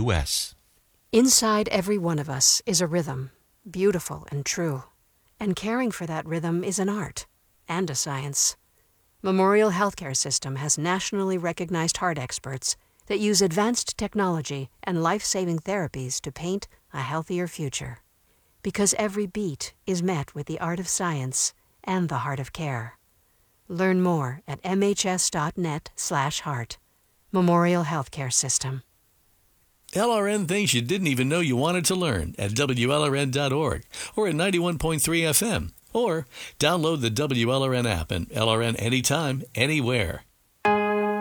U.S. Inside every one of us is a rhythm, beautiful and true. And caring for that rhythm is an art and a science. Memorial Healthcare System has nationally recognized heart experts that use advanced technology and life-saving therapies to paint a healthier future. Because every beat is met with the art of science and the heart of care. Learn more at mhs.net/heart. Memorial Healthcare System. LRN things you didn't even know you wanted to learn at WLRN.org or at 91.3 FM. Or download the WLRN app and LRN anytime, anywhere.